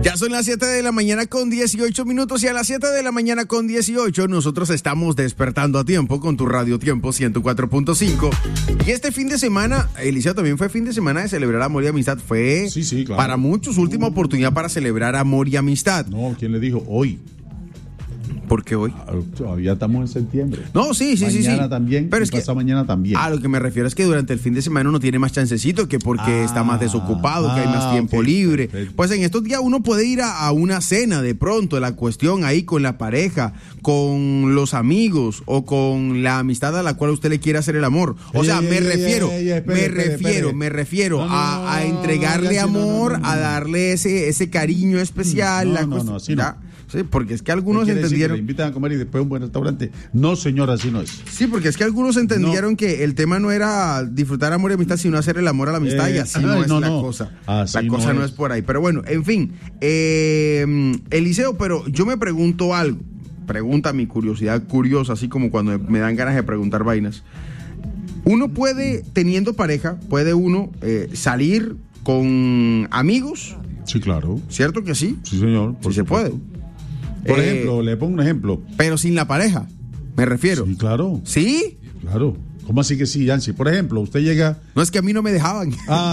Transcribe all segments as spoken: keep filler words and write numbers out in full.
Ya son las siete de la mañana con dieciocho minutos y a las siete de la mañana con dieciocho nosotros estamos despertando a tiempo con tu Radio Tiempo ciento cuatro punto cinco. Y este fin de semana, Eliseo, también fue fin de semana de celebrar amor y amistad. Fue sí, sí, claro. Para muchos última oportunidad para celebrar amor y amistad. No, ¿quién le dijo? Hoy. ¿Por qué hoy? Todavía estamos en septiembre. No, sí, sí, mañana sí. Mañana también, pero y es que pasa mañana también. A lo que me refiero es que durante el fin de semana uno tiene más chancecito que porque ah, está más desocupado, ah, que hay más tiempo okay, libre. perfecto. Pues en estos días uno puede ir a, a una cena de pronto, la cuestión ahí con la pareja, con los amigos o con la amistad a la cual usted le quiere hacer el amor. O sea, ey, me ey, refiero, ey, ey, espere, me espere, refiero, espere. me refiero no, no, a, a entregarle ya, amor, no, no, no, a darle ese, ese cariño especial. No, la no, cuestión, no, así ya, no. Sí, porque es que algunos ¿Qué quiere entendieron. decir que le invitan a comer y después a un buen restaurante? No, señor, así no es. Sí, porque es que algunos entendieron no. que el tema no era disfrutar amor y amistad, sino hacer el amor a la amistad, eh, y así no ay, es no, la no. cosa. Así la cosa no no es. es por ahí. Pero bueno, en fin, eh, Eliseo, pero yo me pregunto algo. Pregunta mi curiosidad curiosa, así como cuando me dan ganas de preguntar vainas. Uno puede, teniendo pareja, puede uno eh, salir con amigos. Sí, claro. ¿Cierto que sí? Sí, señor. Sí se puede. Por Eh, ejemplo, le pongo un ejemplo. Pero sin la pareja, me refiero. Sí, claro. ¿Sí? Claro. ¿Cómo así que sí, Yancy? Por ejemplo, usted llega... No, es que a mí no me dejaban.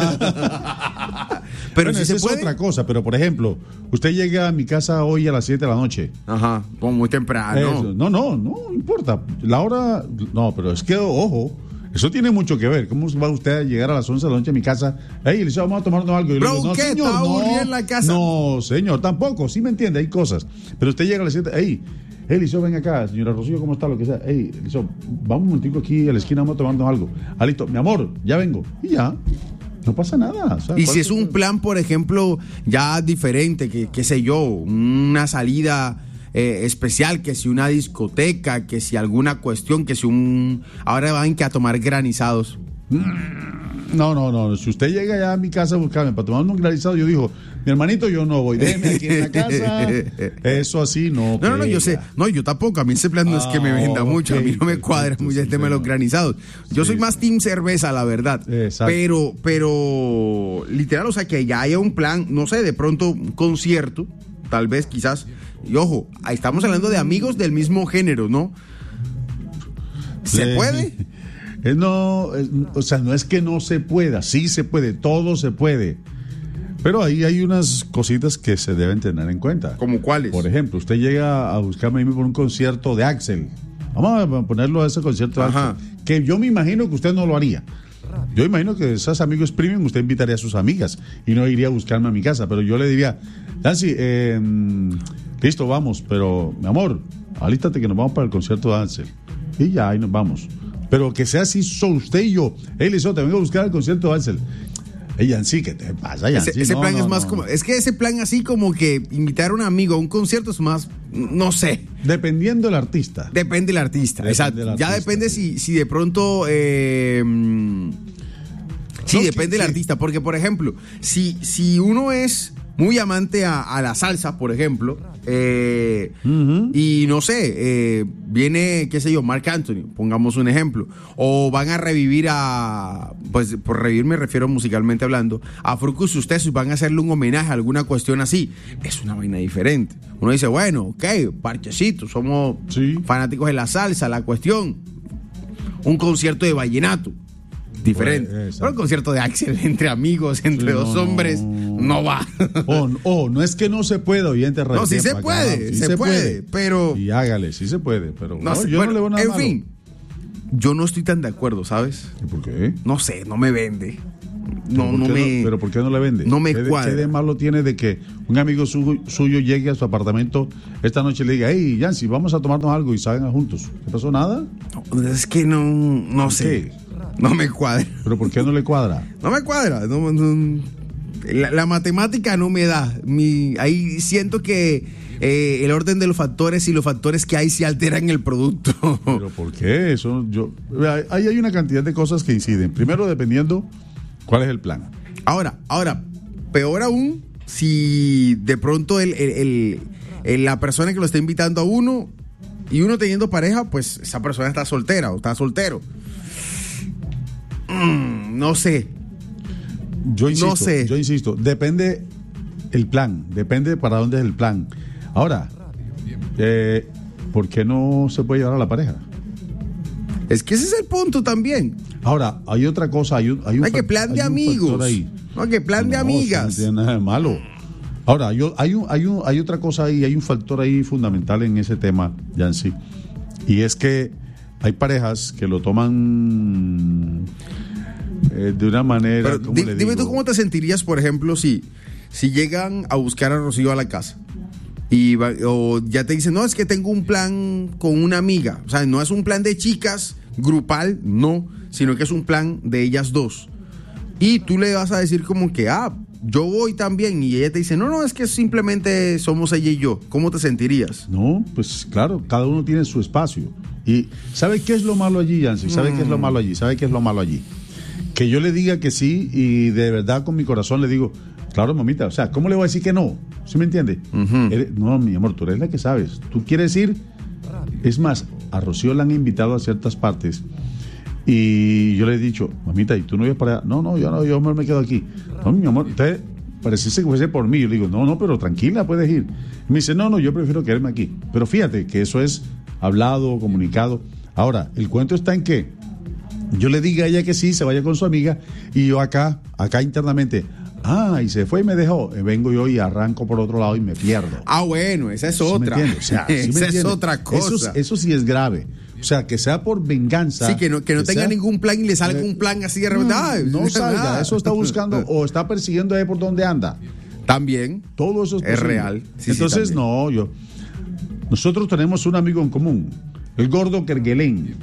Ah. Pero bueno, si esa se es puede. otra cosa, pero por ejemplo, usted llega a mi casa hoy a las siete de la noche. Ajá, como muy temprano. Eso, no, no, no importa. La hora, no, pero es que, ojo, eso tiene mucho que ver. ¿Cómo va usted a llegar a las once de la noche a mi casa? Hey, Eliseo, vamos a tomarnos algo. Y Bro, le digo, no, ¿qué? señor, ¿Está no, aburrido en la casa? No, señor, tampoco. Sí me entiende, hay cosas. Pero usted llega a las siete, hey, hey, Eliseo, ven acá, señora Rocío, ¿cómo está? Lo que sea. Hey, Eliseo, vamos un momentico aquí a la esquina, vamos a tomarnos algo. Ah, listo, mi amor, ya vengo. Y ya. No pasa nada. O sea, y si es un plan, por ejemplo, ya diferente, que qué sé yo, una salida eh, especial, que si una discoteca, que si alguna cuestión, que si un... Ahora van que a tomar granizados. No, no, no. Si usted llega ya a mi casa a buscarme para tomar un granizado, yo digo, mi hermanito, yo no voy. Déjeme aquí en la casa. Eso así no. No, no, no, yo sé. No, yo tampoco. A mí ese plan no es que me venda Ah, mucho. okay, A mí no me cuadra perfecto, mucho el sí, tema de los señor. granizados. Yo Sí, soy sí. más team cerveza, la verdad. Exacto. Pero, pero, literal, o sea, que ya haya un plan, no sé, de pronto un concierto, tal vez, quizás. Y ojo, ahí estamos hablando de amigos del mismo género, ¿no? ¿Se Eh, puede? eh, no, eh, o sea, no es que no se pueda, sí se puede, todo se puede. Pero ahí hay unas cositas que se deben tener en cuenta. ¿Como cuáles? Por ejemplo, usted llega a buscarme a mí por un concierto de Axel. Vamos a ponerlo a ese concierto de Ajá. Axel. Que yo me imagino que usted no lo haría. Yo imagino que esos amigos premium usted invitaría a sus amigas y no iría a buscarme a mi casa. Pero yo le diría, Nancy, eh, listo, vamos, pero mi amor, alístate que nos vamos para el concierto de Axel. Y ya, ahí nos vamos. Pero que sea así, solo usted y yo. Hey, Lizo, te vengo a buscar al concierto de Axel. Hey, Yancy, ¿qué te pasa, Yancy? Ese, ese No, plan no, es más no. como... Es que ese plan así como que invitar a un amigo a un concierto es más... No sé. Dependiendo del artista. Depende del artista. Depende Exacto. del Ya artista, depende sí. si, si de pronto... Eh, sí, No, depende sí, del sí. artista. Porque, por ejemplo, si, si uno es muy amante a, a la salsa, por ejemplo, eh, Ujú. y no sé, eh, viene, qué sé yo, Marc Anthony, pongamos un ejemplo, o van a revivir a, pues por revivir me refiero musicalmente hablando, a Frucus Ustedes, van a hacerle un homenaje a alguna cuestión así, es una vaina diferente. Uno dice, bueno, ok, parchecito, somos Sí. fanáticos de la salsa, la cuestión, un concierto de vallenato. Diferente. Pues, exacto. Pero un concierto de Axel entre amigos, entre Sí, dos no, hombres, no. no va. O oh, no es que no se pueda, oyente. No, sí se acá, puede, sí se puede, pero- Y hágale, sí se puede, pero No no, sé, yo bueno, no le veo nada en malo. fin, yo no estoy tan de acuerdo, ¿sabes? ¿Y por qué? No sé, no me vende. No, ¿Por no qué me. ¿Pero por qué no le vende? no me ¿Qué de- cuadra. ¿Qué de malo tiene de que un amigo su- suyo llegue a su apartamento esta noche y le diga, hey, Yancy, vamos a tomarnos algo y salgan juntos? ¿Qué pasó? ¿Nada? No, es que no, no sé. qué? No me cuadra. ¿Pero por qué no le cuadra? No me cuadra. No, no- la, la matemática no me da. Mi, ahí siento que eh, el orden de los factores y los factores que hay se alteran el producto. ¿Pero por qué? Eso yo, ahí hay una cantidad de cosas que inciden. Primero, dependiendo cuál es el plan. Ahora, ahora, peor aún, si de pronto el, el- el- el- la persona que lo está invitando a uno y uno teniendo pareja, pues esa persona está soltera o está soltero. Mm, no sé. Yo insisto, No sé. yo insisto, depende el plan, depende para dónde es el plan. Ahora, eh, ¿por qué no se puede llevar a la pareja? Es que ese es el punto también. Ahora, hay otra cosa, hay un, hay un hay que plan de amigos. No hay que plan de no, amigas. No tiene nada de malo. Ahora, yo, hay, un, hay, un, hay otra cosa ahí, hay un factor ahí fundamental en ese tema, Yancy, y es que hay parejas que lo toman eh, de una manera. Pero ¿cómo di, le dime digo? tú cómo te sentirías, por ejemplo, si, si llegan a buscar a Rocío a la casa y va, o ya te dicen, no, es que tengo un plan con una amiga. O sea, no es un plan de chicas grupal, no, sino que es un plan de ellas dos. Y tú le vas a decir como que, ah, yo voy también, y ella te dice, no, no, es que simplemente somos ella y yo. ¿Cómo te sentirías? No, pues claro, cada uno tiene su espacio. Y ¿sabe qué es lo malo allí, Yancy? ¿Sabe mm. qué es lo malo allí? ¿Sabe qué es lo malo allí? Que yo le diga que sí y de verdad con mi corazón le digo, claro, mamita, o sea, ¿cómo le voy a decir que no? ¿Sí me entiende? Uh-huh. Eres, no, mi amor, tú eres la que sabes. Tú quieres ir. Es más, a Rocío la han invitado a ciertas partes y yo le he dicho, mamita, ¿y tú no ibas para allá? No, no, yo no, yo me quedo aquí. No, mi amor, usted pareciese que fuese por mí. Yo le digo, no, no, pero tranquila, puedes ir. Y me dice, no, no, yo prefiero quedarme aquí. Pero fíjate que eso es hablado, comunicado. Ahora, el cuento está en que yo le diga a ella que sí, se vaya con su amiga, y yo acá, acá internamente, ah, y se fue y me dejó, vengo yo y arranco por otro lado y me pierdo. Ah, bueno, esa es otra. ¿Sí me o sea, ¿sí esa me es otra cosa. Eso, eso sí es grave. O sea, que sea por venganza. Sí, que no, que no que tenga sea, ningún plan y le salga eh, un plan así de repente. No, no salga, nada. Eso está buscando o está persiguiendo ahí por donde anda. También. Todo eso es, es real. Sí, Entonces, sí, no, yo. Nosotros tenemos un amigo en común, el gordo Kerguelén.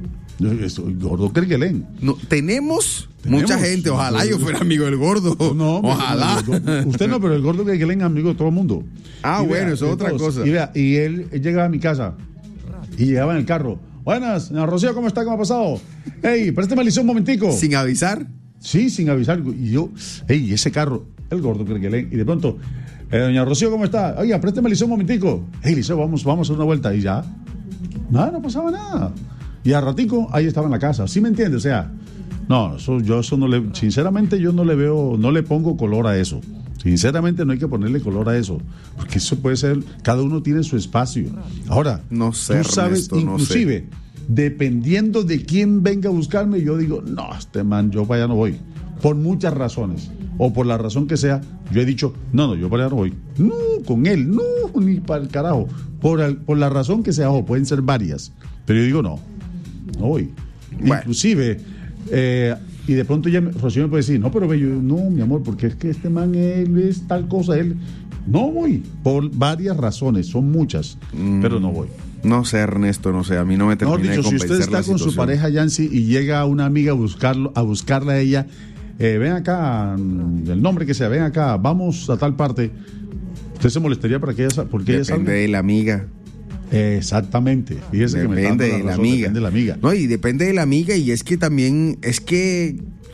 El gordo Kerguelén. No, tenemos, tenemos mucha gente. Ojalá yo fuera amigo del gordo. No, ojalá. No, usted no, pero el gordo Kerguelén es amigo de todo el mundo. Ah, y bueno, vea, eso es otra todos. cosa. Y, vea, y él, él llegaba a mi casa y llegaba en el carro. Buenas, señora Rocío, ¿cómo está? ¿Cómo ha pasado? Ey, présteme el un momentico. ¿Sin avisar? Sí, sin avisar. Y yo, ey, ese carro, el gordo Kerguelén. Y de pronto, eh, doña Rocío, ¿cómo está? Oiga, présteme el un momentico. Ey, Liceo, vamos, vamos a dar una vuelta. Y ya, nada, no pasaba nada. Y a ratico, ahí estaba en la casa. ¿Sí me entiende? O sea, no, eso, yo eso no le, sinceramente yo no le veo, no le pongo color a eso. Sinceramente no hay que ponerle color a eso, porque eso puede ser, cada uno tiene su espacio. Ahora, no sé, tú sabes, Ernesto, inclusive, no sé. Dependiendo de quién venga a buscarme, yo digo, no, este man, yo para allá no voy. Por muchas razones, o por la razón que sea, yo he dicho, no, no, yo para allá no voy. No, con él, no, ni para el carajo. Por, el, por la razón que sea, o pueden ser varias. Pero yo digo, no, no voy. Bueno. Inclusive, eh, y de pronto ya Rocío me puede decir, no, pero yo, no, mi amor, porque es que este man, él es tal cosa, él, no voy, por varias razones, son muchas, mm, pero no voy. No sé, Ernesto, no sé, a mí no me termina no, dicho, de convencer. Si usted está con su pareja, Yancy, y llega una amiga a buscarlo, a buscarla a ella, eh, ven acá, el nombre que sea, ven acá, vamos a tal parte, ¿usted se molestaría para que ella, porque ella salga? Depende de la amiga. Exactamente, fíjese depende que me de la, razón, amiga. depende de la amiga. No, y depende de la amiga, y es que también, es que,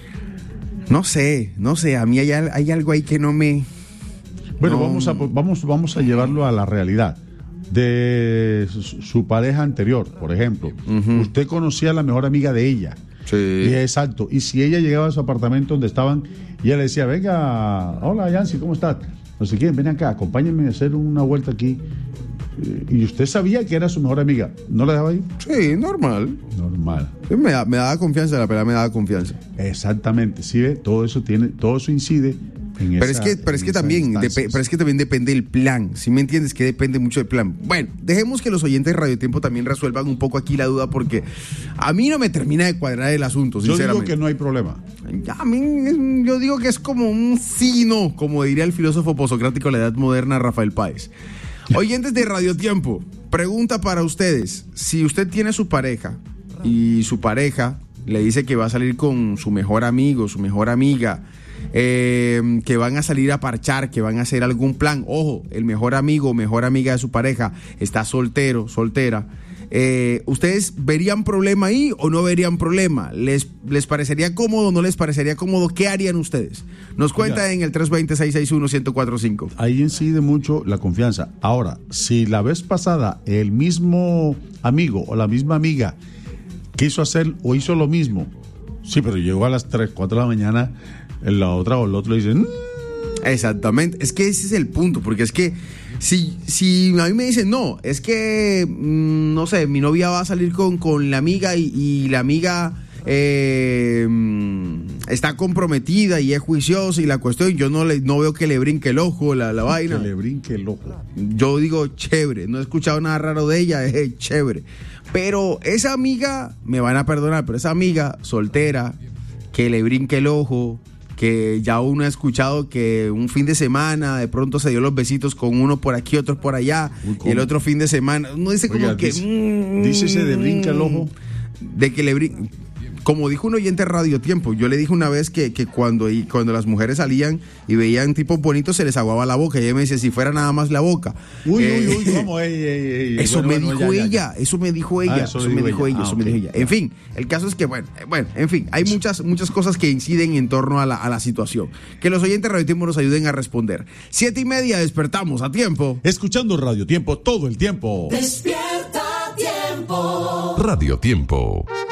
no sé, no sé, a mí hay, hay algo ahí que no me... Bueno, no... vamos, a, vamos, vamos a llevarlo a la realidad. De su, su pareja anterior, por ejemplo, uh-huh. Usted conocía a la mejor amiga de ella. Sí. Y exacto. Y si ella llegaba a su apartamento donde estaban y ella le decía, venga, hola Yancy, ¿cómo estás? No sé quién, ven acá, acompáñenme a hacer una vuelta aquí. Y usted sabía que era su mejor amiga, ¿no la dejaba ahí? Sí, normal. Normal. Me, da, me daba confianza, la pelada me daba confianza. Exactamente, sí, ve, todo eso tiene, todo eso incide. En pero, esa, es que, pero, es que también, dep- pero es que también depende del plan. Si me entiendes, que depende mucho del plan. Bueno, dejemos que los oyentes de Radio Tiempo también resuelvan un poco aquí la duda, porque a mí no me termina de cuadrar el asunto, sinceramente. Yo digo que no hay problema. A mí, yo digo que es como un sí no, como diría el filósofo posocrático de la edad moderna, Rafael Páez. Oyentes de Radio Tiempo, pregunta para ustedes: si usted tiene su pareja y su pareja le dice que va a salir con su mejor amigo, su mejor amiga, Eh, que van a salir a parchar, que van a hacer algún plan. Ojo, el mejor amigo o mejor amiga de su pareja está soltero, soltera. Eh, ¿Ustedes verían problema ahí o no verían problema? ¿Les, les parecería cómodo o no les parecería cómodo? ¿Qué harían ustedes? Nos cuenta en el tres dos cero, seis seis uno, uno cero cuatro cinco. Ahí incide mucho la confianza. Ahora, si la vez pasada el mismo amigo o la misma amiga quiso hacer o hizo lo mismo, sí, pero llegó a las tres, cuatro de la mañana, la otra o el otro le dicen, mmm, Exactamente, es que ese es el punto, porque es que si, si a mí me dicen, no, es que, mmm, no sé, mi novia va a salir con, con la amiga y, y la amiga eh, está comprometida y es juiciosa y la cuestión, yo no, le, no veo que le brinque el ojo la, la vaina. Que le brinque el ojo. Yo digo, chévere, no he escuchado nada raro de ella, es chévere. Pero esa amiga, me van a perdonar, pero esa amiga soltera, que le brinque el ojo, que ya uno ha escuchado que un fin de semana de pronto se dio los besitos con uno por aquí, otro por allá, Uy, y el otro fin de semana, uno dice como Oiga, que... Dice, mmm, dice ese de brinca el ojo. De que le brinca... Como dijo un oyente de Radio Tiempo, yo le dije una vez que, que cuando, y cuando las mujeres salían y veían tipos bonitos se les aguaba la boca, y ella me decía, si fuera nada más la boca. Uy, eh, uy, uy, ¿cómo? Ey, ey, ey. Eso bueno, me bueno, dijo ya, ya, ella, ya. eso me dijo ella, Ah, eso, eso me dijo dijo ella, ella. eso Ah, me okay. dijo ella. En fin, el caso es que, bueno, bueno, en fin, hay muchas, muchas cosas que inciden en torno a la, a la situación. Que los oyentes de Radio Tiempo nos ayuden a responder. Siete y media, despertamos a tiempo. Escuchando Radio Tiempo todo el tiempo. Despierta Tiempo. Radio Tiempo.